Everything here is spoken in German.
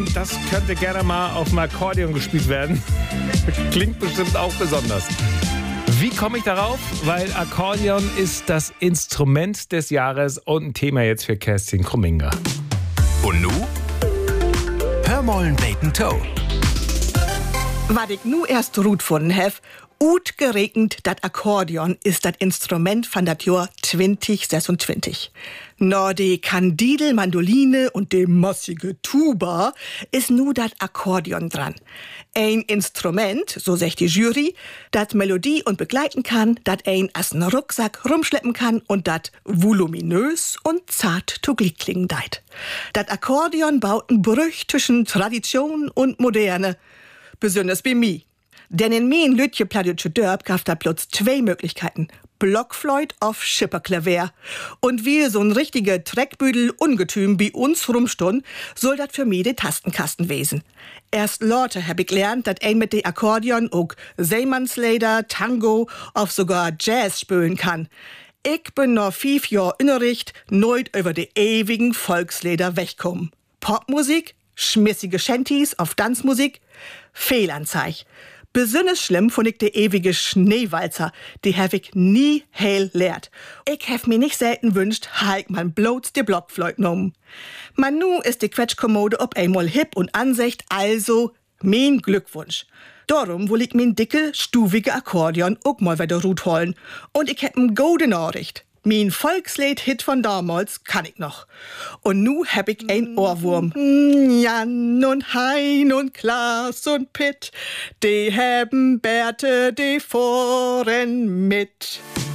Das könnte gerne mal auf dem Akkordeon gespielt werden. Klingt bestimmt auch besonders. Wie komme ich darauf? Weil Akkordeon ist das Instrument des Jahres und ein Thema jetzt für Kerstin Krumminger. Und nu? Hör mollen Bacon Toe. Was ich nu erst Rut gefunden hef, ut geregnet, dat Akkordeon ist dat Instrument von dat Jahr 2026. No, de Kandidel, Mandoline und de massige Tuba ist nu dat Akkordeon dran. Ein Instrument, so sagt die Jury, dat Melodie und begleiten kann, dat ein as n Rucksack rumschleppen kann und dat voluminös und zart to Glied klingen deit. Dat Akkordeon baut n Brüch zwischen Tradition und Moderne. Besonders bei mir. Denn in mein Lütje Pladütsche Dörp gab da plötz zwei Möglichkeiten. Blockflöjt auf Schipperklavier. Und wie so ein richtiger Treckbüdel-Ungetüm bei uns rumstund, soll dat für mich de Tastenkasten wesen. Erst Leute hab ich lernt, dat ein mit de Akkordeon auch Seemannslieder, Tango, auf sogar Jazz spülen kann. Ich bin noch 5 Jahre Innericht, neut über de ewigen Volkslieder wegkommen. Popmusik, schmissige Shanties auf Tanzmusik, Fehlanzeig. Besonders schlimm fand ich de ewige Schneewalzer, die hab ich nie heil lehrt. Ich hab mir nicht selten wünscht, halt man bloß de Blockflöjt genommen. Man nu ist die Quetschkommode ob einmal hip und ansicht, also mein Glückwunsch. Darum will ich mein dicke, stuvige Akkordeon auch mal wieder Rut holen. Und ich hab 'n gute Nachricht. Mein Volkslied-Hit von damals kann ich noch. Und nu hab ich ein Ohrwurm. Jan und Hein und Klaas und Pitt, die haben Bärte, die fahren mit.